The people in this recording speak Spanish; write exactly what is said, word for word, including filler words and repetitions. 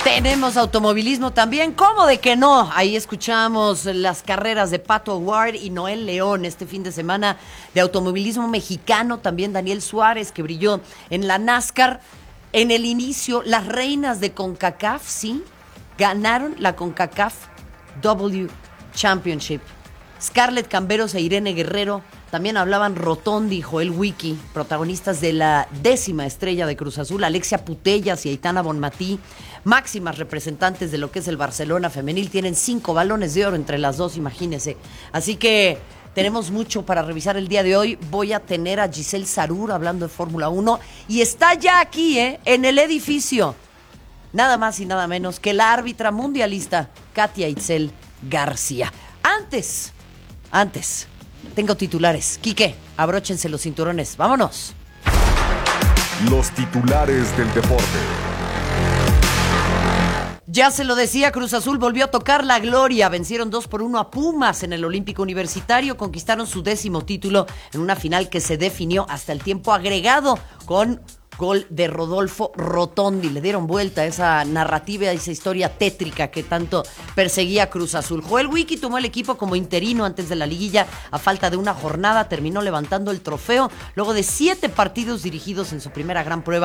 Tenemos automovilismo también, ¿cómo de que no? Ahí escuchamos las carreras de Pato Ward y Noel León este fin de semana de automovilismo mexicano, también Daniel Suárez que brilló en la NASCAR. En el inicio, las reinas de CONCACAF, sí, ganaron la CONCACAF W Championship. Scarlett Camberos e Irene Guerrero, también hablaban Rotondi y Joel Wiki, protagonistas de la décima estrella de Cruz Azul, Alexia Putellas y Aitana Bonmatí, máximas representantes de lo que es el Barcelona femenil, tienen cinco balones de oro entre las dos, imagínense. Así que tenemos mucho para revisar el día de hoy. Voy a tener a Giselle Sarur hablando de Fórmula uno y está ya aquí, ¿eh? En el edificio. Nada más y nada menos que la árbitra mundialista Katia Itzel García. Antes, antes, tengo titulares. Quique, abróchense los cinturones. ¡Vámonos! Los titulares del deporte. Ya se lo decía, Cruz Azul volvió a tocar la gloria. Vencieron dos por uno a Pumas en el Olímpico Universitario. Conquistaron su décimo título en una final que se definió hasta el tiempo agregado con gol de Rodolfo Rotondi. Le dieron vuelta a esa narrativa, a esa historia tétrica que tanto perseguía Cruz Azul. Joel Wiki tomó el equipo como interino antes de la liguilla. A falta de una jornada terminó levantando el trofeo luego de siete partidos dirigidos en su primera gran prueba